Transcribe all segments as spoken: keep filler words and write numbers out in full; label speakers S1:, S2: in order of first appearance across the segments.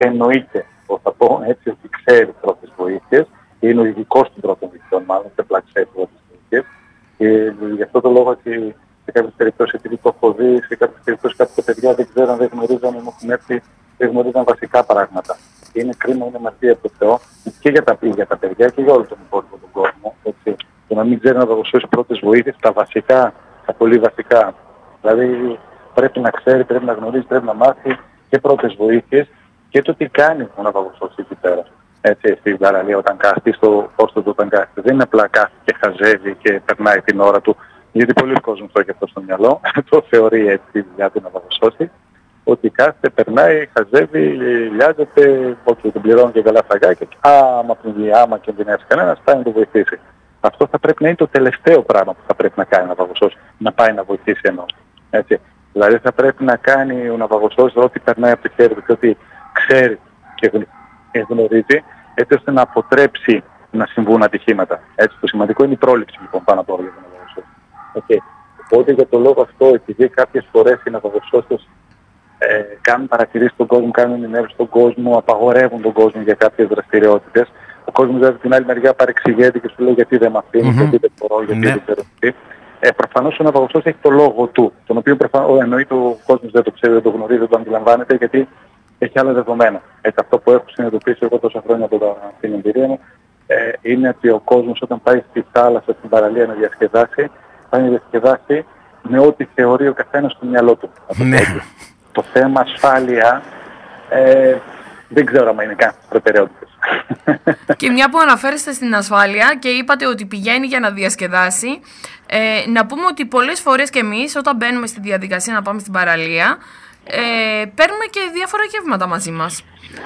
S1: εννοείται, πώς θα πω, έτσι, ότι ξέρει πρώτες βοήθειες, είναι ο ειδικός των πρώτων βοηθειών, μάλλον, σε απλά ξέρει πρώτες βοήθειες. Και γι' αυτό το λόγο και σε κάποιες περιπτώσεις, επειδή το έχω δει, σε κάποιες περιπτώσεις κάποια παιδιά δεν ξέραν, δεν γνωρίζαν, μου έχουν έρθει, δεν γνωρίζαν βασικά πράγματα. Είναι κρίμα, είναι μαρτία από το Θεό και για τα, για τα παιδιά και για όλο τον υπόλοιπο τον κόσμο. Έτσι. Το να μην ξέρει να δώσει πρώτες βοήθειες, τα βασικά, τα πολύ βασικά. Δηλαδή πρέπει να ξέρει, πρέπει να γνωρίζει, πρέπει να μάθει και πρώτες βοήθειες και το τι κάνει ο ναυαγοσός εκεί πέρα. Έτσι, στην παραλία όταν κάθεται, στο πόστο του όταν κάθεται. Δεν είναι απλά κάθεται και χαζεύει και περνάει την ώρα του. Γιατί πολλοί κόσμοι το έχει αυτό στο μυαλό, το θεωρεί έτσι τη δουλειά του ναυαγοσώτη. Ότι κάθεται, περνάει, χαζεύει, λιάζεται, ότι τον πληρώνει και καλά φαγάκια και άμα πνιγεί, άμα κινδυνεύσει κανένας, πάει να το βοηθήσει. Αυτό θα πρέπει να είναι το τελευταίο πράγμα που θα πρέπει να κάνει ο ναυαγοσός, να πάει να βοηθήσει εννοώ. Έτσι. Δηλαδή θα πρέπει να κάνει ο ναυαγοσός ό,τι περνάει από το χέρι του και ό,τι ξέρει και γνωρίζει, έτσι ώστε να αποτρέψει να συμβούν ατυχήματα. Έτσι, το σημαντικό είναι η πρόληψη λοιπόν πάνω από όλα για τον ναυαγοσό. Okay. Οπότε για το λόγο αυτό, επειδή κάποιες φορές οι ναυαγοσώστες ε, κάνουν παρατηρήσεις στον κόσμο, κάνουν ενημέρωση στον κόσμο, απαγορεύουν τον κόσμο για κάποιες δραστηριότητες, ο κόσμος δηλαδή την άλλη μεριά παρεξηγείται και σου λέει γιατί δεν με αφήνει, mm-hmm. γιατί δεν μπορώ, γιατί δεν ξέρω τι. Ε, προφανώς ο ναυαγοσός έχει το λόγο του, τον οποίο προφανώς εννοείται ο κόσμος δεν το ξέρει, δεν το γνωρίζει, δεν το αντιλαμβάνεται, γιατί έχει άλλα δεδομένα. Έτσι, αυτό που έχω συνειδητοποιήσει εγώ τόσα χρόνια από την εμπειρία μου ε, είναι ότι ο κόσμος όταν πάει στη θάλασσα, στην παραλία να διασκεδάσει, πάει να διασκεδάσει με ό,τι θεωρεί ο καθένας στο μυαλό του.
S2: Ναι.
S1: Το θέμα ασφάλεια ε, δεν ξέρω αν είναι καν προτεραιότητες.
S3: Και μια που αναφέρεστε στην ασφάλεια και είπατε ότι πηγαίνει για να διασκεδάσει, ε, να πούμε ότι πολλές φορές και εμείς όταν μπαίνουμε στη διαδικασία να πάμε στην παραλία, ε, παίρνουμε και διάφορα γεύματα μαζί μας.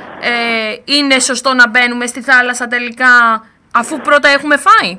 S3: Ε, είναι σωστό να μπαίνουμε στη θάλασσα τελικά αφού πρώτα έχουμε φάει?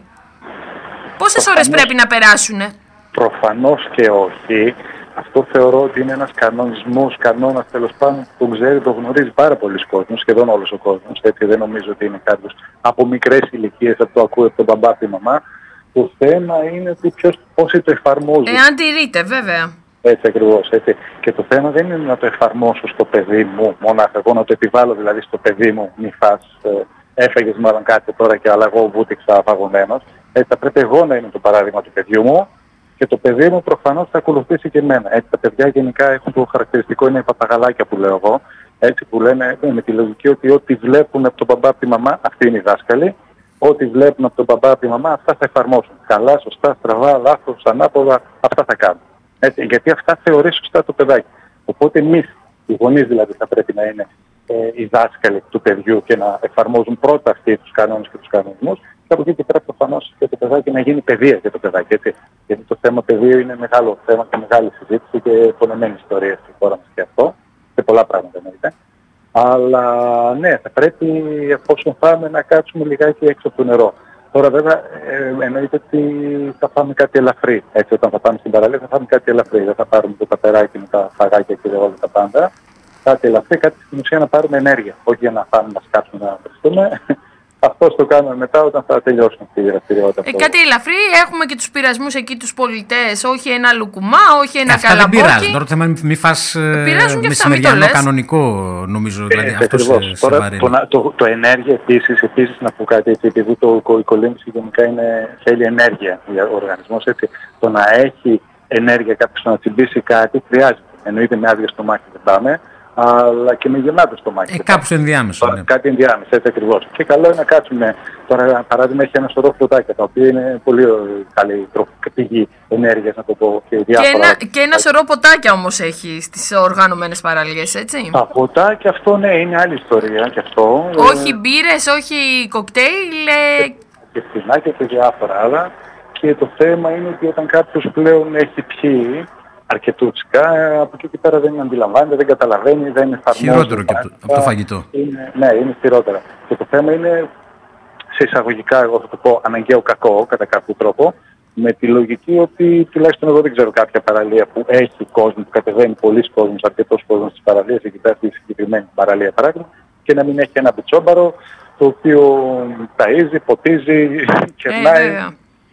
S3: Πόσες
S1: Προφανώς,
S3: ώρες πρέπει να περάσουνε?
S1: Προφανώς και όχι. Αυτό θεωρώ ότι είναι ένας κανονισμός, κανόνας τέλος πάντων που τον ξέρει, το γνωρίζει πάρα πολλοί κόσμος, σχεδόν όλος ο κόσμος. Έτσι δεν νομίζω ότι είναι κάποιος από μικρές ηλικίες, από το ακούει από τον μπαμπά και τη μαμά. Το θέμα είναι ότι ποιος, πόσοι το εφαρμόζουν.
S3: Εάν τηρείται, βέβαια.
S1: Έτσι ακριβώς, έτσι. Και το θέμα δεν είναι να το εφαρμόσω στο παιδί μου, μονάχα εγώ να το επιβάλλω δηλαδή στο παιδί μου, μη φας, ε, έφαγες μάλλον κάτι τώρα και αλλά εγώ βούτυξα φαγωμένος. Έτσι θα πρέπει εγώ να είμαι το παράδειγμα του παιδιού μου και το παιδί μου προφανώς θα ακολουθήσει και εμένα. Έτσι τα παιδιά γενικά έχουν το χαρακτηριστικό, είναι οι παπαγαλάκια που λέω εγώ, έτσι που λένε με τη λογική ότι ό,τι βλέπουν από τον μπαμπά από τη μαμά, αυτοί είναι οι δάσκαλοι, ό,τι βλέπουν από τον μπαμπά από τη μαμά, αυτά θα εφαρμόσουν. Καλά, σωστά, στραβά, λάθος, ανάποδα, αυτά θα κάνουν. Έτσι, γιατί αυτά θεωρεί σωστά το παιδάκι. Οπότε εμείς, οι γονείς δηλαδή, θα πρέπει να είναι ε, οι δάσκαλοι του παιδιού και να εφαρμόζουν πρώτα αυτοί τους κανόνες και τους κανονισμούς και από εκεί και πέρα προφανώς και το παιδάκι να γίνει παιδεία για το παιδάκι. Έτσι. Γιατί το θέμα παιδείου είναι μεγάλο θέμα και μεγάλη συζήτηση και πονεμένη ιστορία στη χώρα μας και αυτό. Και πολλά πράγματα εννοείται. Αλλά ναι, θα πρέπει εφόσον πάμε να κάτσουμε λιγάκι έξω από το νερό. Τώρα βέβαια ε, εννοείται ότι θα φάμε κάτι ελαφρύ. Έτσι όταν θα πάμε στην παραλία θα φάμε κάτι ελαφρύ. Δεν θα πάρουμε το πατεράκι με τα φαγάκια και όλα τα πάντα. Κάτι ελαφρύ, κάτι στην ουσία να πάρουμε ενέργεια. Όχι για να φάμε, να σκάψουμε, να βρεθούμε. Αυτό το κάνουμε μετά όταν θα τελειώσουμε αυτή τη δραστηριότητα.
S3: Ε, κάτι ελαφρύ, έχουμε και τους πειρασμούς εκεί τους πολιτές. Όχι ένα λουκουμά, όχι ένα
S2: αυτά
S3: καλαμπόκι.
S2: Δεν πειράζουν. Τώρα το θέμα είναι μη φας μεσημεριανό κανονικό, νομίζω. Δηλαδή,
S1: ε, αυτό σε, σε Τώρα, το, το, το ενέργεια επίσης, επίσης να πω κάτι έτσι, επειδή το, η κολύμβηση γενικά είναι, θέλει ενέργεια ο οργανισμός. Έτσι. Το να έχει ενέργεια κάποιος να τσιμπήσει κάτι χρειάζεται. Εννοείται με άδειο στομάχι δεν πάμε. Αλλά και με γεμάτο στομάχι.
S2: Ε, κάπου στο ενδιάμεσο. Ναι.
S1: Κάτι ενδιάμεσο, έτσι ακριβώς. Και καλό είναι να κάτσουμε. Τώρα, παράδειγμα, έχει ένα σωρό φρουτάκια τα οποία είναι πολύ καλή πηγή ενέργειας, να το πω. Και, διάφορα...
S3: και, ένα, και ένα σωρό ποτάκια όμως έχει στις οργανωμένες παραλίες, έτσι.
S1: Τα ποτάκια, αυτό ναι, είναι άλλη ιστορία και αυτό.
S3: Όχι μπύρες, όχι κοκτέιλ. Ε...
S1: Και φινάκια και διάφορα άλλα. Και το θέμα είναι ότι όταν κάποιος πλέον έχει πιει αρκετούτσικα, από εκεί και πέρα δεν αντιλαμβάνεται, δεν καταλαβαίνει, δεν εφαρμόζει.
S2: Χειρότερο και από το, από το φαγητό.
S1: Είναι, ναι, είναι χειρότερα. Και το θέμα είναι, σε εισαγωγικά, εγώ θα το πω, αναγκαίο κακό, κατά κάποιο τρόπο, με τη λογική ότι τουλάχιστον εγώ δεν ξέρω κάποια παραλία που έχει κόσμο, που κατεβαίνει πολλοί κόσμος, αρκετός κόσμος στις παραλίες, εκεί πέρα στη συγκεκριμένη παραλία παράδειγμα, και να μην έχει ένα πιτσόμπαρο, το οποίο ταΐζει, ποτίζει, κερνάει.
S3: Ε,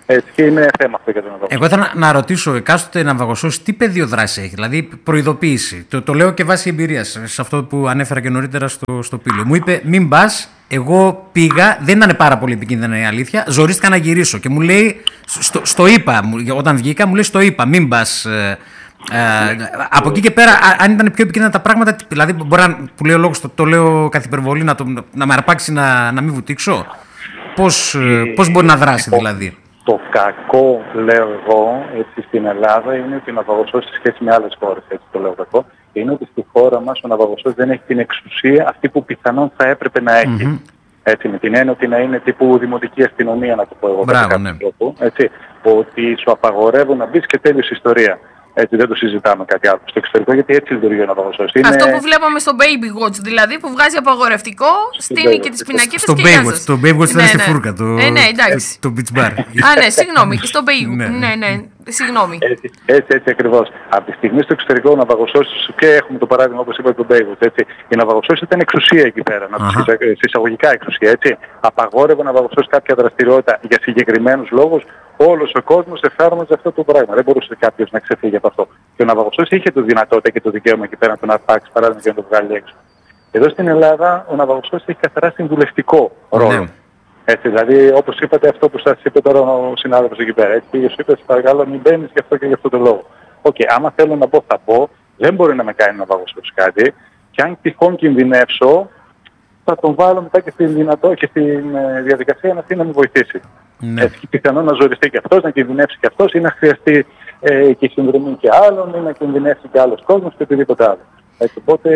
S1: Έτσι, και είναι θέμα αυτό για τον ναυαγοσώση.
S2: Εγώ ήθελα να, να ρωτήσω, εκάστοτε ναυαγοσώση τι πεδίο δράση έχει, δηλαδή προειδοποίηση. Το, το λέω και βάσει εμπειρίας, σε αυτό που ανέφερα και νωρίτερα στο, στο Πήλιο. Μου είπε μην πας, εγώ πήγα, δεν ήταν πάρα πολύ επικίνδυνα η αλήθεια, ζορίστηκα να γυρίσω και μου λέει, στο, στο είπα, όταν βγήκα, μου λέει στο είπα, μην πας. Ε, ε, από εκεί και πέρα, αν ήταν πιο επικίνδυνα τα πράγματα, δηλαδή μπορεί να, που λέω λόγος, το, το λέω καθ' υπερβολή, να, το, να με αρπάξει να, να μην βουτήξω. Πώς, ε, πώς μπορεί να δράσει δηλαδή.
S1: Το κακό, λέω εγώ, έτσι, στην Ελλάδα είναι ότι ο ναυαγοσώστης σε σχέση με άλλες χώρες, έτσι το λέω κακό, είναι ότι στη χώρα μας ο ναυαγοσώστης δεν έχει την εξουσία αυτή που πιθανόν θα έπρεπε να έχει. Mm-hmm. Έτσι, με την έννοια ότι να είναι τύπου δημοτική αστυνομία, να το πω εγώ.
S2: Μπράβο, ναι.
S1: Τρόπο, έτσι, ότι σου απαγορεύουν να μπεις και τέλειωσε η ιστορία. Έτσι, δεν το συζητάμε κάτι άλλο. Στο εξωτερικό, γιατί έτσι λειτουργεί ο ναυαγοσώστης.
S3: Αυτό είναι... που βλέπαμε στο Baby Watch, δηλαδή που βγάζει απαγορευτικό, στείνει και τις πινακίδες
S2: στο
S3: και
S2: Baywatch. Το Baywatch ήταν στη φούρκα, το,
S3: ε, ναι, εντάξει.
S2: το beach bar.
S3: Α, ναι, συγγνώμη, στο Baywatch. ναι, ναι, ναι, συγγνώμη.
S1: Έτσι, έτσι, έτσι ακριβώς. Από τη στιγμή στο εξωτερικό ο ναυαγοσώστης, και έχουμε το παράδειγμα όπως είπα το Baywatch, έτσι. Η ναυαγοσώστης ήταν εξουσία εκεί πέρα, να το εισαγωγικά εξουσία, έτσι. Απαγόρευε να ναυαγοσώστης κάποια δραστηριότητα για συγκεκριμένους λόγους. Όλος ο κόσμος εφάρμοζε αυτό το πράγμα. Δεν μπορούσε κάποιος να ξεφύγει από αυτό. Και ο ναυαγοσώστης είχε τη δυνατότητα και το δικαίωμα εκεί πέρα να τον αρπάξει, παράδειγμα, και να το βγάλει έξω. Εδώ στην Ελλάδα ο ναυαγοσώστης έχει καθαρά συμβουλευτικό ρόλο. Ναι. Έτσι, δηλαδή, όπως είπατε, αυτό που σας είπε τώρα ο συνάδελφος εκεί πέρα. Έτσι, πήγε σου είπε, παρακαλώ, μην μπαίνεις γι' αυτό και γι' αυτό το λόγο. Οκ, okay, άμα θέλω να πω, θα πω, δεν μπορεί να με κάνει ο ναυαγοσώστης κάτι. Και αν τυχόν κινδυνεύσω, θα τον βάλω μετά και στην δυνατό και στην διαδικασία να να με βοηθήσει. Ναι. Έτσι, πιθανόν να ζοριστεί και αυτός, να κινδυνεύσει και αυτός, ή να χρειαστεί ε, και συνδρομή και άλλων, ή να κινδυνεύσει και άλλος κόσμος και οτιδήποτε άλλο. Έτσι, οπότε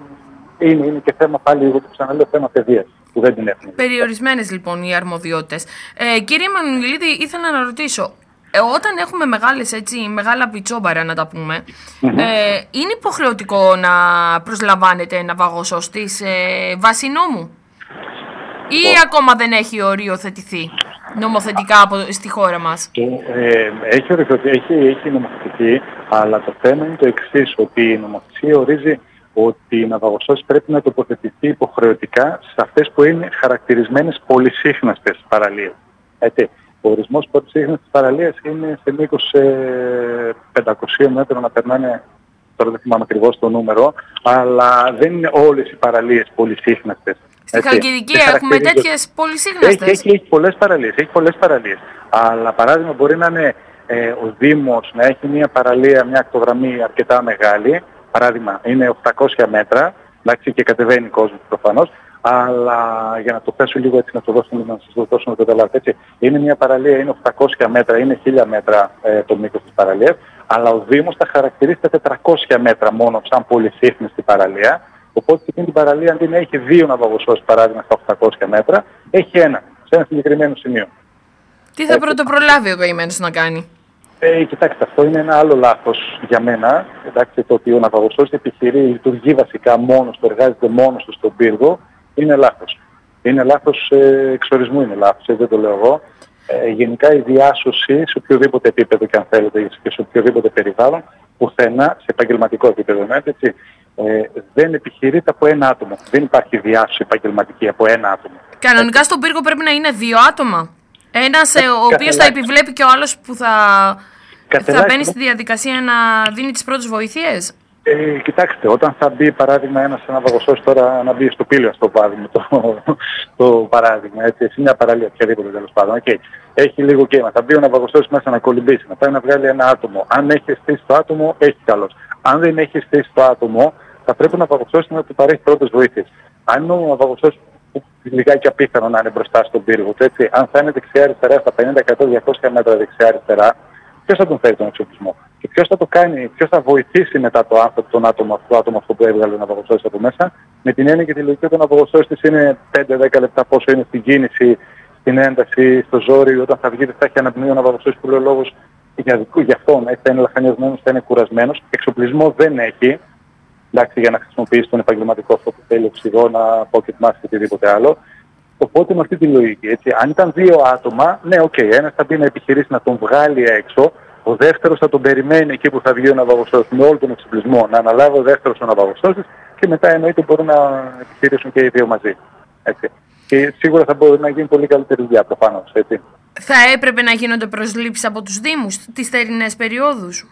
S1: είναι, είναι και θέμα, πάλι εγώ το ξαναλέω, θέμα παιδείας που δεν την έχουμε.
S3: Περιορισμένες λοιπόν οι αρμοδιότητες. Ε, κύριε Μανουλίδη, ήθελα να ρωτήσω, ε, όταν έχουμε μεγάλες, έτσι, μεγάλα πιτσόμπαρα να τα πούμε, mm-hmm. ε, είναι υποχρεωτικό να προσλαμβάνετε ναυαγοσώστης ε, βάσει νόμου? Ή oh. ακόμα δεν έχει οριοθετηθεί νομοθετικά από, στη χώρα μας?
S1: Ε, έχει οριοθετηθεί, έχει, έχει νομοθετική, αλλά το θέμα είναι το εξής, ότι η νομοθεσία ορίζει ότι η ναυαγοσώστης πρέπει να τοποθετηθεί υποχρεωτικά σε αυτές που είναι χαρακτηρισμένες πολυσύχναστες παραλίες. Έτσι, ο ορισμός πολυσύχναστης παραλίας είναι σε μήκος ε, πεντακόσια μέτρων να περνάνε, τώρα δεν θυμάμαι ακριβώς το νούμερο, αλλά δεν είναι όλες οι παραλίες πολυσύχναστες.
S3: Στη Χαλκιδική έχουμε τέτοιες πολυσύχναστες.
S1: Έχει, έχει, έχει πολλές παραλίες, έχει πολλές παραλίες. Αλλά παράδειγμα μπορεί να είναι ε, ο Δήμος να έχει μια παραλία, μια ακτογραμμή αρκετά μεγάλη. Παράδειγμα είναι οκτακόσια μέτρα, εντάξει, και κατεβαίνει κόσμος προφανώς. Αλλά για να το θέσω λίγο έτσι, να το δώσουμε, να σας το δώσω να το καταλάβετε έτσι. Είναι μια παραλία, είναι οκτακόσια μέτρα, είναι χίλια μέτρα ε, το μήκος της παραλίας. Αλλά ο Δήμος θα χαρακτηρίσει τα τετρακόσια μέτρα μόνο σαν πολυσύχναστη παραλία. Οπότε και την παραλία αντί να έχει δύο ναυαγοσώστες, παράδειγμα στα οκτακόσια μέτρα, έχει ένα, σε ένα συγκεκριμένο σημείο.
S3: Τι θα πρωτοπρολάβει ο καημένος να κάνει?
S1: Ε, κοιτάξτε, αυτό είναι ένα άλλο λάθος για μένα. Εντάξει, το ότι ο ναυαγοσώστης επιχειρεί, λειτουργεί βασικά μόνος του, εργάζεται μόνος του στον πύργο, είναι λάθος. Είναι λάθος, ε, εξορισμού είναι λάθος, ε, δεν το λέω εγώ. Ε, γενικά η διάσωση σε οποιοδήποτε επίπεδο και αν θέλετε και σε οποιοδήποτε περιβάλλον, πουθενά σε επαγγελματικό επίπεδο, έτσι, ε, δεν επιχειρείται από ένα άτομο. Δεν υπάρχει διάσωση επαγγελματική από ένα άτομο.
S3: Κανονικά στον πύργο πρέπει να είναι δύο άτομα. Ένας ε, ο οποίος θα επιβλέπει και ο άλλος που θα, θα μπαίνει στη διαδικασία να δίνει τις πρώτες βοήθειες.
S1: Ε, κοιτάξτε, όταν θα μπει παράδειγμα ένας ναυαγοσώστης τώρα να μπει στο Πήλιο, στο παράδειγμα, το, το παράδειγμα, έτσι, σε μια παραλία οποιαδήποτε τέλος πάντων, okay. Έχει λίγο κύμα, θα μπει ο ναυαγοσώστης μέσα να κολυμπήσει, να πάει να βγάλει ένα άτομο. Αν έχει στήσει το άτομο, έχει καλώς. Αν δεν έχει στήσει το άτομο, θα πρέπει ο ναυαγοσώστης να του παρέχει πρώτες βοήθειες. Αν είναι ο ναυαγοσώστης λιγάκι απίθανο να είναι μπροστά στον πύργο, έτσι, αν θα είναι δεξιά-αριστερά στα πενήντα, εκατό, διακόσια μέτρα δεξιά-αριστερά, ποιος θα τον φέρει τον εξοπλισμό και ποιος θα το κάνει, ποιος θα βοηθήσει μετά το άνθρωπο, τον άτομο, το άτομο αυτό που έβγαλε ο ναυαγοσώστης από μέσα, με την έννοια και τη λογική ότι ο ναυαγοσώστης είναι πέντε με δέκα λεπτά πόσο είναι στην κίνηση, στην ένταση, στο ζόρι, όταν θα βγει δεν θα έχει αναπνοή ο ναυαγοσώστης που λέει ο λόγος για δικού για αυτόν, θα είναι λαχανιασμένος, θα είναι κουρασμένος, εξοπλισμό δεν έχει, εντάξει, για να χρησιμοποιήσει τον επαγγελματικό αυτό που θέλει, οξυγόνα, pocket mask και οτιδήποτε άλλο. Οπότε με αυτή τη λογική, έτσι, αν ήταν δύο άτομα, ναι, οκ, okay, ένας θα μπει να επιχειρήσει να τον βγάλει έξω, ο δεύτερος θα τον περιμένει εκεί που θα βγει ο ναυαγοσώστης με όλο τον εξοπλισμό, να αναλάβει ο δεύτερος ο ναυαγοσώστης και μετά εννοείται μπορούν να επιχειρήσουν και οι δύο μαζί. Έτσι. Και σίγουρα θα μπορεί να γίνει πολύ καλύτερη δουλειά προφανώς, έτσι.
S3: θα έπρεπε να γίνονται προσλήψεις από τους Δήμους τις θερινές περιόδους?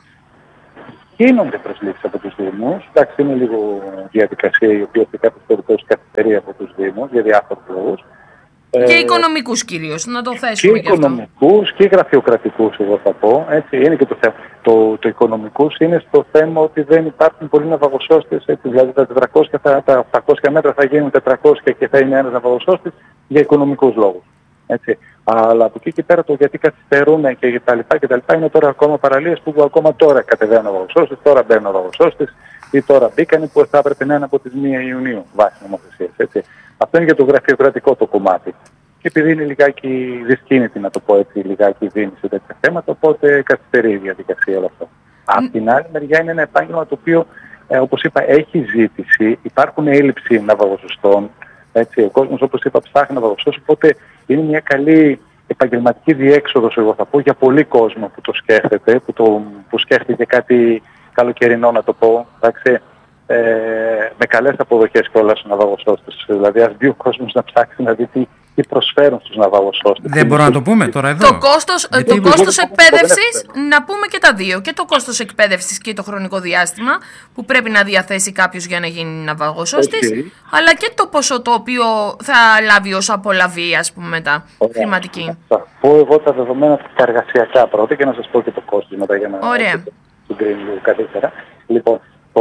S1: Γίνονται προσλήψεις από τους Δήμους. Εντάξει, είναι λίγο διαδικασία η οποία σε κάποιες περιπτώσεις καθυστερεί από τους Δήμους για διάφορους λόγους.
S3: Και
S1: ε,
S3: οικονομικούς κυρίως, να το θέσουμε
S1: και
S3: και αυτό.
S1: οικονομικούς και γραφειοκρατικούς, εγώ θα πω. Έτσι, είναι και το θέμα. Το, το οικονομικούς είναι στο θέμα ότι δεν υπάρχουν πολλοί ναυαγοσώστες. Έτσι, δηλαδή τα, τετρακόσια, τα, τα οκτακόσια μέτρα θα γίνουν τετρακόσια και θα είναι ένας ναυαγοσώστης για οικονομικούς λόγους. Έτσι. Αλλά από εκεί και πέρα το γιατί καθυστερούν και τα λοιπά και τα λοιπά είναι τώρα ακόμα παραλίες που ακόμα τώρα κατεβαίνουν ο ναυαγοσώστης, τώρα μπαίνουν ο ναυαγοσώστης ή τώρα μπήκαν που θα έπρεπε να είναι από τις μία Ιουνίου βάσει νομοθεσίας. Έτσι. Αυτό είναι για το γραφειοκρατικό το κομμάτι. Και επειδή είναι λιγάκι δυσκίνητη, να το πω έτσι, λιγάκι δίνει σε τέτοια θέματα, οπότε καθυστερεί η διαδικασία όλο αυτό. Mm. Απ' την άλλη μεριά είναι ένα επάγγελμα το οποίο, ε, όπως είπα, έχει ζήτηση, υπάρχουν έλλειψη ναυαγοσωστών. Έτσι, ο κόσμος, όπως είπα, ψάχνει ναυαγοσώστες, οπότε είναι μια καλή επαγγελματική διέξοδος, εγώ θα πω, για πολλοί κόσμο που το σκέφτεται, που, το, που σκέφτηκε κάτι καλοκαιρινό, να το πω. Εντάξει, Ε, με καλές αποδοχές κιόλας στους ναυαγοσώστες. Δηλαδή, ας μπει ο κόσμος να ψάξει να δει τι, τι προσφέρουν στους ναυαγοσώστες.
S2: Δεν μπορούμε να το πούμε τώρα εδώ.
S3: Το κόστος, το κόστος εκπαίδευσης, να πούμε και τα δύο. Και το κόστος εκπαίδευσης και το χρονικό διάστημα που πρέπει να διαθέσει κάποιος για να γίνει ναυαγοσώστης, okay. αλλά και το ποσό το οποίο θα λάβει ως απολαβή, ας πούμε, μετά, Ωραία. χρηματική.
S1: Θα πω εγώ τα δεδομένα τα εργασιακά πρώτα και να σας πω και το κόστος μετά για να το κρίνει λίγο καλύτερα. Λοιπόν, Το,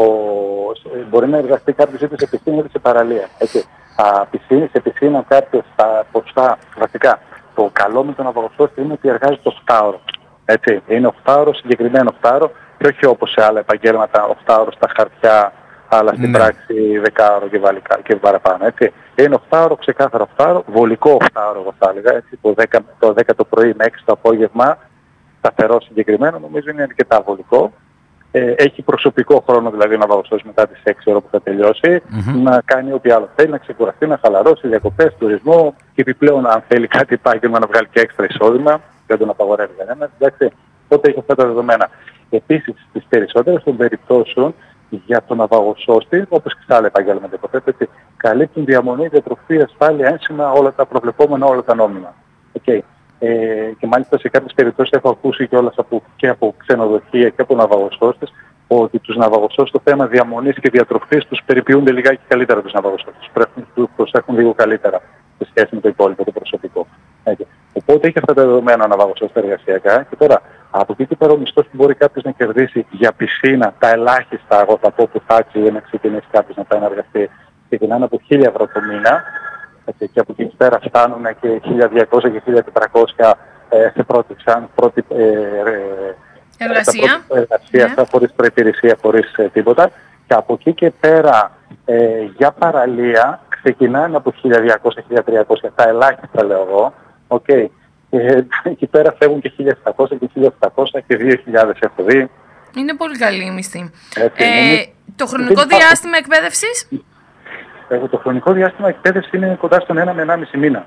S1: μπορεί να εργαστεί κάποιος είτε σε πισίνα είτε σε παραλία. Έτσι. Α, πισίνα, σε πισίνα κάποιος θα ποστά, βασικά, το καλό με τον ναυαγοσώστη είναι ότι εργάζεται οκτάωρο. Έτσι. Είναι οκτάωρο, συγκεκριμένο οκτάωρο και όχι όπως σε άλλα επαγγέλματα οκτάωρο στα χαρτιά, αλλά στην ναι. πράξη δεκάωρο και, βαλικά, και παραπάνω. Έτσι. Είναι οκτάωρο, ξεκάθαρο οκτάωρο, βολικό οκτάωρο, εγώ θα έλεγα. Έτσι. Το, δέκα, το δέκα το πρωί με έξι το απόγευμα, σταθερό συγκεκριμένο, νομίζω είναι αρκετά βολικό. Ε, έχει προσωπικό χρόνο δηλαδή ο ναυαγοσώστης μετά τις έξι ώρα που θα τελειώσει, mm-hmm. να κάνει ό,τι άλλο θέλει, να ξεκουραστεί, να χαλαρώσει, διακοπές, τουρισμό και επιπλέον αν θέλει κάτι επάγγελμα να βγάλει και έξτρα εισόδημα, δεν τον απαγορεύει κανένας. Εντάξει, τότε έχει αυτά τα δεδομένα. Επίσης, στις περισσότερες των περιπτώσεων για τον ναυαγοσώστη, όπως και σε άλλα επαγγέλματα υποθέτω, καλύπτουν διαμονή, διατροφή, ασφάλεια, ένσημα, όλα τα προβλεπόμενα, όλα τα νόμιμα. Okay. Ε, και μάλιστα σε κάποιες περιπτώσεις έχω ακούσει κιόλας από, και από ξενοδοχεία και από ναυαγοσώστες ότι τους ναυαγοσώστες το θέμα διαμονής και διατροφής τους περιποιούνται λιγάκι καλύτερα τους ναυαγοσώστες. Πρέπει να τους προσέχουν λίγο καλύτερα σε σχέση με το υπόλοιπο, το προσωπικό. Έτσι. Οπότε έχει αυτά τα δεδομένα ο ναυαγοσώστες εργασιακά και τώρα από εκεί και πέρα ο μισθός που μπορεί κάποιος να κερδίσει για πισίνα τα ελάχιστα, εγώ θα πω, που θα άξιζε να ξεκινήσει κάποιος να πάει να εργαστεί, ξεκινάνε από χίλια ευρώ το μήνα. Έτσι, και από εκεί πέρα φτάνουν και χίλια διακόσια και χίλια τετρακόσια ε, σε πρώτη, σαν πρώτη ε, ε,
S3: εργασία,
S1: εργασία yeah. χωρίς προϋπηρεσία, χωρίς ε, τίποτα. Και από εκεί και πέρα ε, για παραλία ξεκινάνε από χίλια διακόσια με χίλια τριακόσια, τα ελάχιστα λέω εγώ. Okay. Και εκεί πέρα φεύγουν και χίλια επτακόσια και χίλια οκτακόσια και δύο χιλιάδες έχω δει.
S3: Είναι πολύ καλή η μισθή. Έτσι, ε, είναι... Το χρονικό διάστημα εκπαίδευσης?
S1: Εγώ, το χρονικό διάστημα εκπαίδευση είναι κοντά στον ένα με ενάμιση μήνα.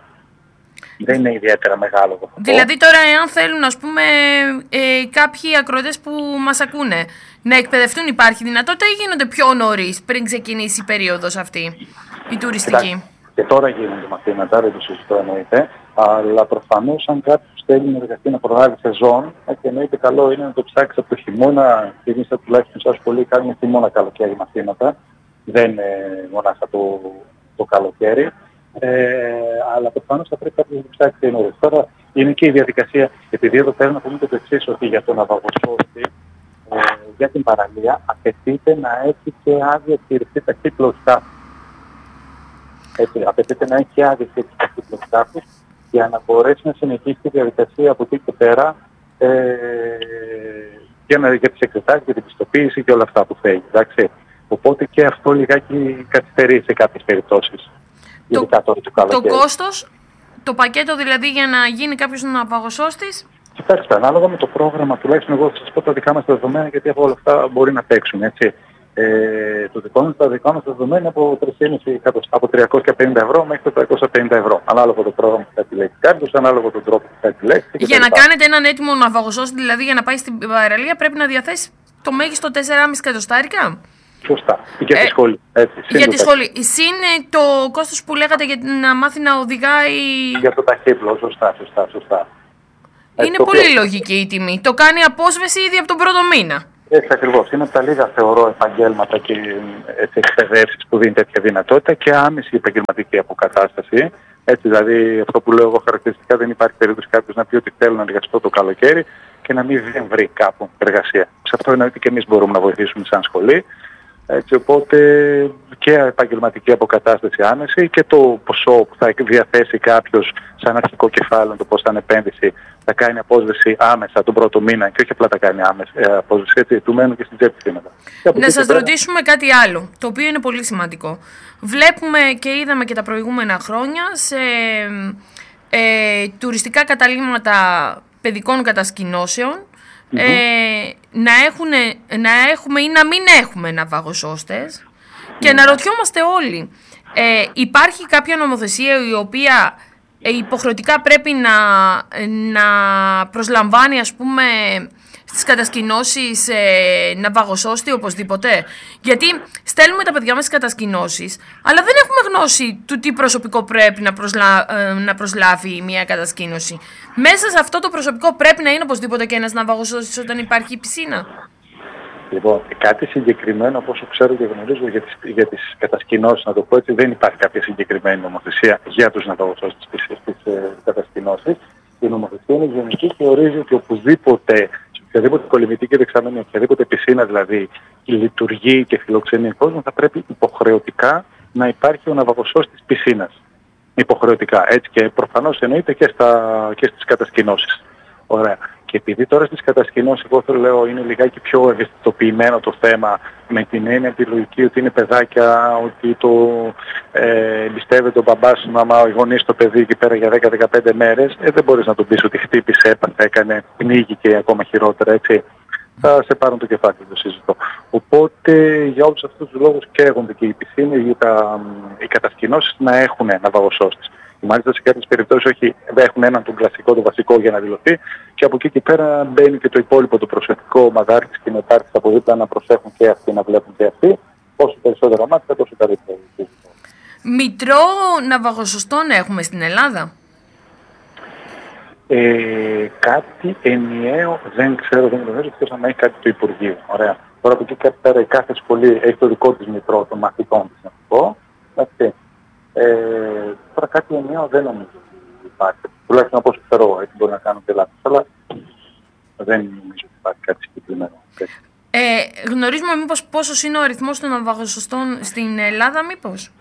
S1: Δεν είναι ιδιαίτερα μεγάλο.
S3: Δηλαδή τώρα εάν θέλουν ας πούμε ε, κάποιοι ακροατές που μας ακούνε να εκπαιδευτούν, υπάρχει δυνατότητα ή γίνονται πιο νωρίς πριν ξεκινήσει η περίοδος αυτή η τουριστική?
S1: Κοιτάξτε, και τώρα γίνονται μαθήματα, δεν το συζητώ εννοείται, αλλά προφανώς αν κάποιος θέλει να εργαστεί να προλάβει σεζόν, και εννοείται καλό είναι να το ψάξει από το χειμώνα, και εμείς τουλάχιστον σας πολύ κάνουμε χειμώνα καλοκαίρι μαθήματα. Δεν είναι μονάχα το, το καλοκαίρι, ε, αλλά προφανώς θα πρέπει κάποιος να ψάξει νωρίς. Τώρα είναι και η διαδικασία, επειδή εδώ πέρα να πούμε και το εξής, ότι για τον ναυαγοσώστη, ε, για την παραλία, απαιτείται να έχει και άδεια χειριστή ταχύπλου σκάφους. Έτσι, απαιτείται να έχει και άδεια χειριστή ταχύπλου σκάφους για να μπορέσει να συνεχίσει τη διαδικασία από εκεί και πέρα ε, για, να, για τις εξετάσεις, για την πιστοποίηση και όλα αυτά που θέλει. Εντάξει. Οπότε και αυτό λιγάκι καθυστερεί σε κάποιες περιπτώσεις.
S3: Το, το, το κόστος, το πακέτο δηλαδή για να γίνει κάποιος ναυαγοσώστης?
S1: Κοιτάξτε, ανάλογα με το πρόγραμμα, τουλάχιστον εγώ θα σας πω τα δικά μας δεδομένα, γιατί από όλα αυτά μπορεί να παίξουν. Έτσι. Ε, το δικό μας, τα δικά μας δεδομένα από, από τριακόσια πενήντα ευρώ μέχρι τετρακόσια πενήντα ευρώ. Ανάλογα το πρόγραμμα που θα επιλέξει κάποιος, ανάλογα τον τρόπο που θα επιλέξει.
S3: Για να κάνετε έναν έτοιμο ναυαγοσώστη, δηλαδή για να πάει στην παραλία, πρέπει να διαθέσει το μέγιστο τέσσερα κόμμα πέντε εκατοστάρικα.
S1: Σωστά. Για τη ε, σχολή. Έτσι,
S3: για τη σχολή. Συν το κόστος που λέγατε για να μάθει να οδηγάει.
S1: Για το ταχύπλο, σωστά, σωστά, σωστά.
S3: Είναι
S1: το
S3: πολύ
S1: οποίο...
S3: λογική η τιμή. Το κάνει απόσβεση ήδη από τον πρώτο μήνα.
S1: Έτσι ακριβώς. Είναι από τα λίγα, θεωρώ, επαγγέλματα και εκπαιδεύσεις που δίνει τέτοια δυνατότητα και άμεση επαγγελματική αποκατάσταση. Έτσι, δηλαδή, αυτό που λέω εγώ χαρακτηριστικά, δεν υπάρχει περίπτωση κάποιος να πει ότι θέλω να εργαστώ το καλοκαίρι και να μην βρει κάπου εργασία. Σε αυτό εννοείται και εμείς μπορούμε να βοηθήσουμε σαν σχολή. Έτσι, οπότε και επαγγελματική αποκατάσταση άμεση και το ποσό που θα διαθέσει κάποιος σαν αρχικό κεφάλαιο, το πώς θα είναι επένδυση, θα κάνει απόσβεση άμεσα τον πρώτο μήνα και όχι απλά θα κάνει άμεσα ε, απόσβεση, έτσι, του μένουν και στην τσέπη θύματα.
S3: Να σας ρωτήσουμε κάτι άλλο, το οποίο είναι πολύ σημαντικό. Βλέπουμε και είδαμε και τα προηγούμενα χρόνια σε ε, τουριστικά καταλύματα παιδικών κατασκηνώσεων Mm-hmm. Ε, να, έχουν, να έχουμε ή να μην έχουμε ναυαγοσώστες mm-hmm. και αναρωτιόμαστε όλοι, ε, υπάρχει κάποια νομοθεσία η οποία ε, υποχρεωτικά πρέπει να, να προσλαμβάνει, ας πούμε, στις κατασκηνώσεις ε, ναυαγοσώστη οπωσδήποτε? Γιατί στέλνουμε τα παιδιά μας στις κατασκηνώσεις, αλλά δεν έχουμε γνώση του τι προσωπικό πρέπει να, προσλα... ε, να προσλάβει μια κατασκήνωση. Μέσα σε αυτό το προσωπικό πρέπει να είναι οπωσδήποτε και ένας ναυαγοσώστης όταν υπάρχει πισίνα.
S1: Λοιπόν, κάτι συγκεκριμένο, από όσο ξέρω και γνωρίζω για τις, για τις κατασκηνώσεις, να το πω έτσι, δεν υπάρχει κάποια συγκεκριμένη νομοθεσία για τους ναυαγοσώστες στις κατασκηνώσεις. Η νομοθεσία είναι γενική και ορίζει ότι οπουδήποτε, σε οποιαδήποτε κολυμβητική δεξαμενή, οποιαδήποτε πισίνα δηλαδή λειτουργεί και φιλοξενεί κόσμο, θα πρέπει υποχρεωτικά να υπάρχει ο ναυαγοσώστης πισίνας. Υποχρεωτικά. Έτσι και προφανώς εννοείται και, στα, και στις κατασκηνώσεις. Ωραία. Και επειδή τώρα στις κατασκηνώσεις, εγώ θέλω λέω, είναι λιγάκι πιο ευαισθητοποιημένο το θέμα με την έννοια τη λογική ότι είναι παιδάκια, ότι το ε, εμπιστεύεται ο μπαμπάς, η μαμά, οι γονείς το παιδί εκεί πέρα για δέκα με δεκαπέντε μέρες, ε, δεν μπορείς να τον πεις ότι χτύπησε, έπαθε, έκανε, πνίγηκε ακόμα χειρότερα, έτσι. Θα σε πάρουν το κεφάλι, το συζητώ. Οπότε για όλους αυτούς τους λόγους καίγονται και οι πισίνες ή οι κατασκηνώσεις να έχουν ναυαγοσώστες. Μάλιστα σε κάποιες περιπτώσεις όχι, έχουν έναν τον κλασικό, το βασικό για να δηλωθεί και από εκεί και πέρα μπαίνει και το υπόλοιπο το προσωπικό, ομαδάρχης και μετάρχης από δίπλα να προσέχουν και αυτοί, να βλέπουν και αυτοί. Όσο περισσότερα μάτια, τόσο καλύτερα.
S3: Μητρό ναυαγοσωστών έχουμε στην Ελλάδα?
S1: Ε, κάτι ενιαίο δεν ξέρω, δεν γνωρίζω, ποιος να έχει κάτι το Υπουργείο. Ωραία. Τώρα από εκεί και πέρα η κάθε σχολή έχει το δικό της μητρό των μαθητών της, να πω. Εντάξει. Ε, τώρα κάτι ενιαίο δεν νομίζω ότι υπάρχει. Τουλάχιστον από όσο ξέρω, έτσι μπορεί να κάνω και λάθος, αλλά δεν νομίζω ότι υπάρχει κάτι συγκεκριμένο.
S3: Ε, γνωρίζουμε μήπως πόσος είναι ο αριθμός των ναυαγοσωστών στην Ελλάδα, μήπως?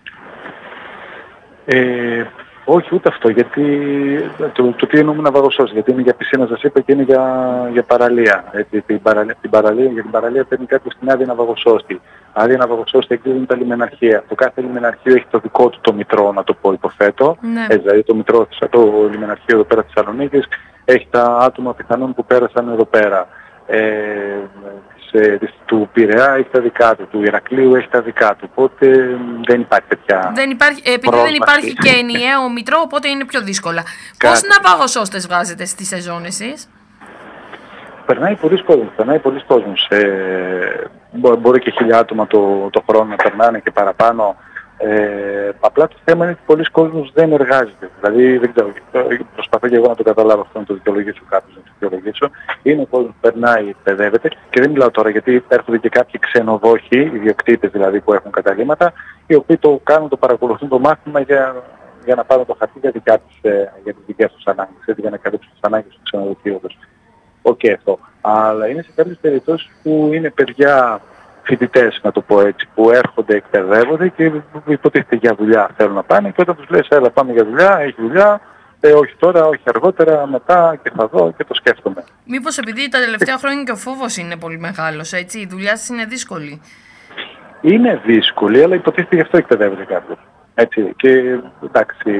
S1: Ε, όχι, ούτε αυτό, γιατί το, το τι εννοούμε ναυαγοσώστες, γιατί είναι για πισίνα, σας είπα, και είναι για, για παραλία. Έτσι, την παραλία, την παραλία. Για την παραλία παίρνει κάποιος την άδεια ναυαγοσώστη. Άδεια ναυαγοσώστη εκδίδουν τα λιμεναρχεία. Το κάθε λιμεναρχείο έχει το δικό του το μητρό, να το πω, υποθέτω. Ναι. Έτσι, δηλαδή το μητρό, το λιμεναρχείο εδώ πέρα της Θεσσαλονίκης έχει τα άτομα πιθανόν που πέρασαν εδώ πέρα. Ε, σε, του Πειραιά έχει τα δικά του, του Ηρακλείου έχει τα δικά του, οπότε δεν υπάρχει τέτοια
S3: δεν υπάρχει, επειδή πρόσβαση. Δεν υπάρχει και ενιαίο μητρό, οπότε είναι πιο δύσκολα. Πώς ναυαγοσώστες βγάζετε στη σεζόν εσείς?
S1: Περνάει πολλοί κόσμος, περνάει πολλοί κόσμος. Ε, μπορεί και χίλια άτομα το, το χρόνο να περνάνε και παραπάνω. Ε, απλά το θέμα είναι ότι πολλοί κόσμος δεν εργάζεται. Δηλαδή, δεν ξέρω, προσπαθώ και εγώ να το καταλάβω αυτό, να το δικαιολογήσω κάποιος, να το δικαιολογήσω. Είναι ο κόσμος που περνάει, εκπαιδεύεται και δεν μιλάω τώρα γιατί έρχονται και κάποιοι ξενοδόχοι, ιδιοκτήτες δηλαδή που έχουν καταλύματα, οι οποίοι το κάνουν, το παρακολουθούν το μάθημα για, για να πάρουν το χαρτί για, για τις δικές τους ανάγκες, έτσι, για να καλύψουν τις ανάγκες του ξενοδοχείου τους. Οκ, okay, αυτό. Αλλά είναι σε κάποιες περιπτώσεις που είναι παιδιά, φοιτητές, να το πω έτσι, που έρχονται, εκπαιδεύονται και υποτίθεται για δουλειά θέλουν να πάνε και όταν τους λες έλα πάμε για δουλειά, έχει δουλειά, ε, όχι τώρα, όχι αργότερα, μετά και θα δω και το σκέφτομαι.
S3: Μήπως επειδή τα τελευταία χρόνια και ο φόβος είναι πολύ μεγάλος, έτσι, η δουλειά σας είναι δύσκολη?
S1: Είναι δύσκολη, αλλά υποτίθεται γι' αυτό εκπαιδεύεται κάποιος. Έτσι, και εντάξει,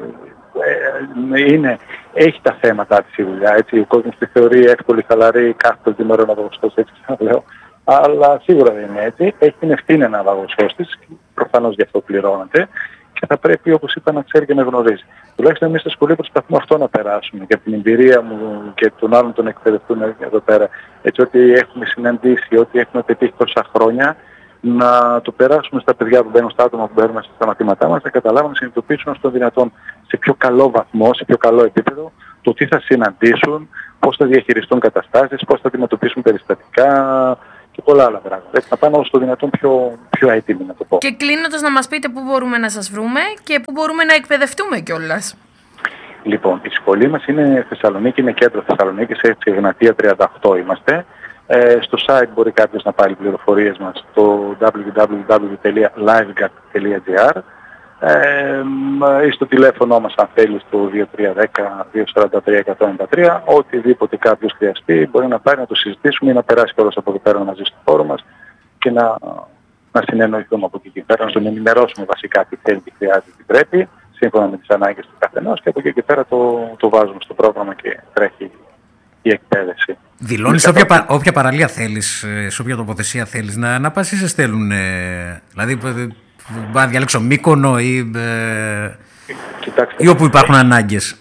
S1: ε, είναι, έχει τα θέματα της η δουλειά, έτσι, ο κόσμος τη θεωρεί εύκολη, χαλαρή, κάθε δίμερο να δώσει, έτσι ξαναλέω. Αλλά σίγουρα δεν είναι έτσι. Έχει την ευθύνη ένα ναυαγοσώστης, προφανώς γι' αυτό πληρώνεται και θα πρέπει, όπως είπα, να ξέρει και να γνωρίζει. Τουλάχιστον εμείς στα σχολεία προσπαθούμε αυτό να περάσουμε για την εμπειρία μου και των άλλων των εκπαιδευτούν εδώ πέρα. Έτσι, ότι έχουμε συναντήσει, ότι έχουμε πετύχει τόσα χρόνια, να το περάσουμε στα παιδιά που μπαίνουν, στα άτομα που μπαίνουν στα μαθήματά μας, να καταλάβουν, να συνειδητοποιήσουν ως το δυνατόν σε πιο καλό βαθμό, σε πιο καλό επίπεδο, το τι θα συναντήσουν, πώς θα διαχειριστούν καταστάσεις, πώς θα αντιμετωπίσουν περιστατικά και πολλά άλλα πράγματα. Έτσι να πάνε όσο το δυνατόν πιο, πιο έτοιμοι, να το πω.
S3: Και κλείνοντας, να μας πείτε πού μπορούμε να σας βρούμε και πού μπορούμε να εκπαιδευτούμε κιόλας.
S1: Λοιπόν, η σχολή μας είναι Θεσσαλονίκη, είναι κέντρο Θεσσαλονίκης, έτσι Εγνατία τριάντα οκτώ είμαστε. Ε, στο site μπορεί κάποιος να πάρει πληροφορίες μας στο double-u double-u double-u τελεία liveguard τελεία gr ε, ή στο τηλέφωνο μας αν θέλει στο δύο τρία ένα μηδέν δύο τέσσερα τρία ένα μηδέν τρία. Οτιδήποτε κάποιος χρειαστεί μπορεί να πάρει να το συζητήσουμε ή να περάσει όλος από εδώ πέρα μαζί στο χώρο μας και να, να συνεννοηθούμε από εκεί και πέρα, να τον ενημερώσουμε βασικά τι θέλει, τι χρειάζεται, τι πρέπει, σύμφωνα με τις ανάγκες του καθενός, και από εκεί και πέρα το, το βάζουμε στο πρόγραμμα και τρέχει η εκπαίδευση.
S2: Δηλώνεις όποια, πα, όποια παραλία θέλεις, σε όποια τοποθεσία θέλεις να, να πας ή σε στέλνουν, ε, δηλαδή να διαλέξω Μύκονο ή, ε, ή όπου υπάρχουν ανάγκες.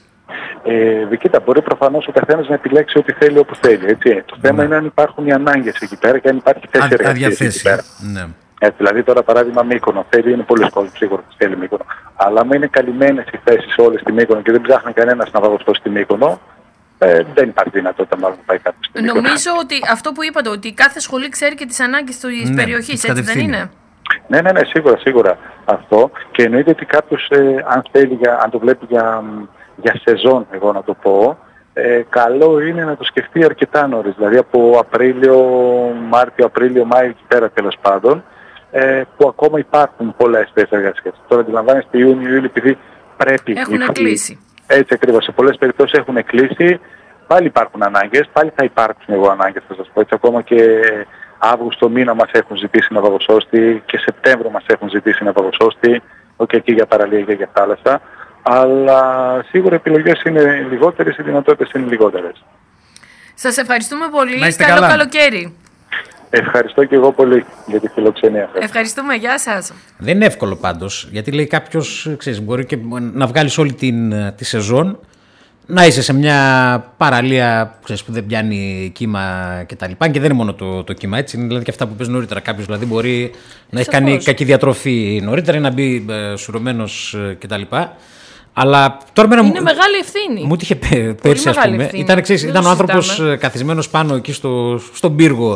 S1: Ε, κοίτα, μπορεί προφανώς ο καθένας να επιλέξει ό,τι θέλει όπου θέλει. Έτσι. Το θέμα ναι. είναι αν υπάρχουν οι ανάγκες εκεί πέρα και αν υπάρχει θέση εργασίας εκεί πέρα.
S2: Ναι.
S1: Έτσι, δηλαδή τώρα παράδειγμα Μύκονο θέλει, είναι πολλοί κόσμοι σίγουρα που θέλει Μύκονο. Αλλά άμα είναι καλυμμένες οι θέσεις όλες στη Μύκονο και δεν ψάχνει κανένας να βαγωστώ στη Μύκονο, Ε, δεν υπάρχει δυνατότητα μάλλον να πάει κάποιος στην Μύκονο.
S3: Νομίζω ότι αυτό που είπατε, ότι κάθε σχολή ξέρει και τις ανάγκες της ναι, περιοχής, έτσι δεν είναι?
S1: Ναι, ναι, ναι, σίγουρα, σίγουρα αυτό. Και εννοείται ότι κάποιος, ε, αν θέλει, για, αν το βλέπει για, για σεζόν, εγώ να το πω, ε, καλό είναι να το σκεφτεί αρκετά νωρίς. Δηλαδή από Απρίλιο, Μάρτιο, Απρίλιο, Μάιο και πέρα τέλος πάντων, ε, που ακόμα υπάρχουν πολλές θέσεις εργασίας. Τώρα αντιλαμβάνεστε Ιούνιο, Ιούλιο, επειδή πρέπει...
S3: Έχουν κλείσει.
S1: Έτσι ακριβώς, σε πολλές περιπτώσεις έχουν κλείσει, πάλι υπάρχουν ανάγκες, πάλι θα υπάρξουν εγώ ανάγκες, θα σας πω έτσι, ακόμα και Αύγουστο μήνα μας έχουν ζητήσει να βαγοσώστη και Σεπτέμβριο μας έχουν ζητήσει να βαγοσώστη, όχι εκεί για παραλία και για θάλασσα, αλλά σίγουρα οι επιλογές είναι λιγότερες, οι δυνατότητες είναι λιγότερες.
S3: Σας ευχαριστούμε πολύ,
S2: καλό
S3: καλά. καλοκαίρι.
S1: Ευχαριστώ και εγώ πολύ για τη φιλοξενία σας.
S3: Ευχαριστούμε, γεια σας.
S2: Δεν είναι εύκολο πάντως, γιατί λέει κάποιος, ξέρεις, μπορεί και να βγάλεις όλη την, τη σεζόν, να είσαι σε μια παραλία, ξέρεις, που δεν πιάνει κύμα κτλ. Και, και δεν είναι μόνο το, το κύμα, έτσι. Είναι δηλαδή και αυτά που πες νωρίτερα. Κάποιος δηλαδή μπορεί να έχει κάνει κακή διατροφή νωρίτερα ή να μπει ε, σουρωμένος κτλ. Αλλά τώρα μένα
S3: είναι
S2: μου,
S3: μεγάλη ευθύνη.
S2: Μου είχε πέρσι, ας πούμε. Ήταν, ξέρεις, ήταν ο άνθρωπος καθισμένος πάνω εκεί στο, στον πύργο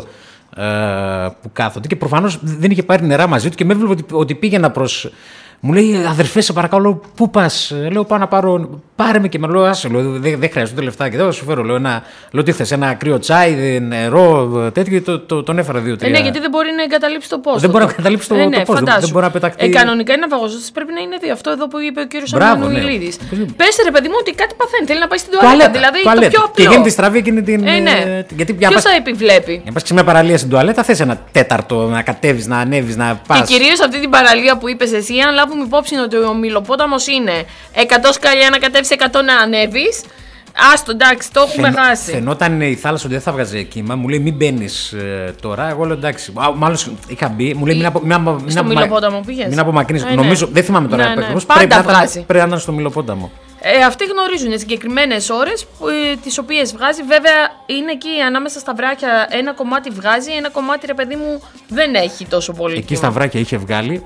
S2: που κάθονται και προφανώς δεν είχε πάρει νερά μαζί του και με έβλεπε ότι, ότι πήγαινα προς... Μου λέει, αδερφέ, σε παρακαλώ, πού πας? Λέω, πάω να πάρω. Πάρε με και με λέω, άσε, δεν δε χρειάζονται λεφτά και δεν θα σου φέρω. Λέω, ένα, λέω τι θες, ένα κρύο τσάι, νερό, τέτοιο, και το, το, τον έφερα δύο τρία.
S3: Ε, ναι, γιατί δεν μπορεί να εγκαταλείψει το πόστο.
S2: Δεν μπορεί να εγκαταλείψει το,
S3: ε, ναι,
S2: το πόστο. Δεν, δεν μπορεί να πεταχτεί.
S3: Ε, κανονικά είναι ναυαγοστής, πρέπει να είναι δύο. Αυτό εδώ που είπε ο κύριος Αμανουηλίδης. Ναι. Πες ρε παιδί μου ότι κάτι παθαίνει, θέλει να πάει στην τουαλέτα. Δηλαδή το πιο απλό.
S2: Και γίνει τη στραβή εκείνη την.
S3: Ε, ναι. Ποιος θα επιβλέπει?
S2: Να πας σε μια παραλία στην τουαλέτα, θες ένα τέταρτο να κατέβεις, να ανέβεις, να πας.
S3: Και κυρίως αυτή την παραλία που είπες εσύ, αν λάβουμε υπόψη ότι ο Μιλοπόταμος είναι εκατό σκαλιά να κατέβεις, εκατό να ανέβεις. Άστο, εντάξει, το έχουμε
S2: Φαινό,
S3: χάσει.
S2: Φαινόταν η θάλασσα ότι δεν θα βγάζει κύμα. Μου λέει μην μπαίνεις ε, τώρα. Εγώ λέω εντάξει. Μάλλον είχα μπει. Μου λέει μην, απο, μην, απο,
S3: στο
S2: μην,
S3: Μιλοπόταμο πήγες?
S2: Μην απομακρύνεις.
S3: Ε, ναι.
S2: Νομίζω, δεν θυμάμαι τώρα.
S3: Ναι, ναι.
S2: Πρέπει,
S3: Πάντα
S2: να,
S3: βγάζει.
S2: πρέπει να ήταν στο Μιλοπόταμο.
S3: Ε, αυτοί γνωρίζουν συγκεκριμένες ώρες ε, τις οποίες βγάζει. Βέβαια είναι εκεί ανάμεσα στα βράχια. Ένα κομμάτι βγάζει, ένα κομμάτι ρε παιδί μου δεν έχει τόσο πολύ.
S2: Εκεί στα βράχια είχε βγάλει.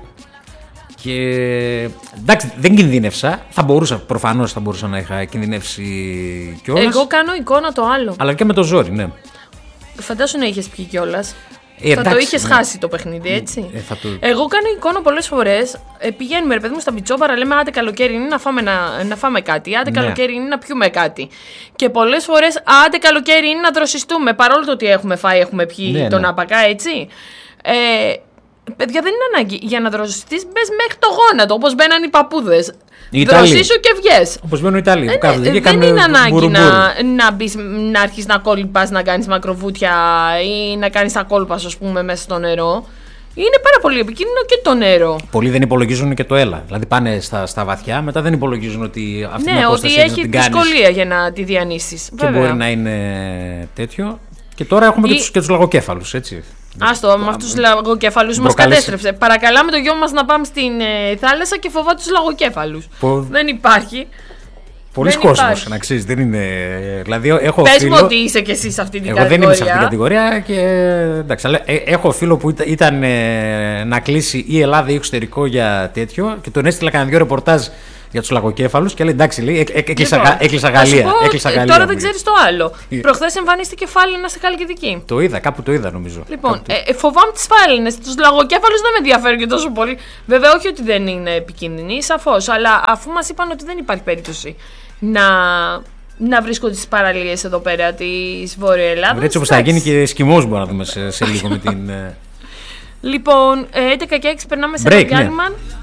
S2: Και εντάξει, δεν κινδύνευσα. Θα μπορούσα, προφανώς θα μπορούσα να είχα κινδυνεύσει κιόλας.
S3: Εγώ κάνω εικόνα το άλλο.
S2: Αλλά και με το ζόρι, ναι.
S3: Φαντάσου να είχες πιει κιόλας.
S2: Ε,
S3: θα το είχες ναι. χάσει το παιχνίδι, έτσι.
S2: Ε, θα το...
S3: Εγώ κάνω εικόνα πολλές φορές. Ε, πηγαίνουμε, ρε παιδί μου, στα πιτσόπαρα, λέμε άντε καλοκαίρι είναι να φάμε, να, να φάμε κάτι. Άντε ναι. καλοκαίρι είναι να πιούμε κάτι. Και πολλές φορές άντε καλοκαίρι είναι να δροσιστούμε. Παρόλο το ότι έχουμε φάει, έχουμε πιει ναι, τον ναι. άπακα, έτσι. Ε, Παιδιά, δεν είναι ανάγκη. Για να δροσιστείς μπες μέχρι το γόνατο, όπως μπαίναν οι παππούδες. Δροσίσου και βγες.
S2: Όπως μπαίνουν οι Ιταλοί.
S3: Ε, ναι, δεν είναι ανάγκη μπουρου, να, να, μπεις, να αρχίσεις να κόλυπας, να κάνεις μακροβούτια ή να κάνεις τα κόλπα, ας πούμε, μέσα στο νερό. Είναι πάρα πολύ επικίνδυνο και το νερό. Πολλοί
S2: δεν υπολογίζουν και το έλα. Δηλαδή πάνε στα, στα βαθιά, μετά δεν υπολογίζουν ότι αυτή
S3: ναι,
S2: την απόσταση
S3: ότι έχει
S2: την
S3: δυσκολία
S2: κάνεις,
S3: για να τη διανύσεις.
S2: Και βέβαια. Μπορεί να είναι τέτοιο. Και τώρα έχουμε ή... και, τους, και τους λαγοκέφαλους, έτσι.
S3: Άστο, με αυτούς τους λαγοκέφαλους μας κατέστρεψε. Παρακαλάμε το γιο μας να πάμε στην ε, θάλασσα και φοβάται τους λαγοκέφαλους. Πο... Δεν υπάρχει.
S2: Πολλοί κόσμος, να ξέρεις, δεν είναι. Δηλαδή, έχω
S3: Πες
S2: φίλο...
S3: μου ότι είσαι κι εσύ σε αυτή την
S2: Εγώ
S3: κατηγορία.
S2: Εγώ δεν είμαι σε αυτή την κατηγορία και. Εντάξει, αλλά έχω φίλο που ήταν, ήταν ε, να κλείσει η Ελλάδα ή εξωτερικό για τέτοιο και τον έστειλα κανένα δυο ρεπορτάζ για τους λαγοκέφαλους και λέει εντάξει, λέει, έκλεισα, λοιπόν, έκλεισα Γαλλία.
S3: Πω,
S2: έκλεισα Γαλλία
S3: τώρα δεν ξέρεις το άλλο. Προχθές εμφανίστηκε φάλαινα στη Χαλκιδική.
S2: Το είδα, κάπου το είδα νομίζω.
S3: Λοιπόν, ε, ε, φοβάμαι τις φάλαινες. Τους λαγοκέφαλους δεν με ενδιαφέρουν και τόσο πολύ. Βέβαια, όχι ότι δεν είναι επικίνδυνοι, σαφώς, αλλά αφού μας είπαν ότι δεν υπάρχει περίπτωση να. να βρίσκονται στις παραλίες εδώ πέρα της Βόρεια Ελλάδας.
S2: Έτσι όπως θα γίνει και σκιμός μπορούμε να δούμε σε, σε λίγο με την...
S3: Λοιπόν, έντεκα και έξι περνάμε σε
S2: break,
S3: ένα διάλειμμα.
S2: Ναι.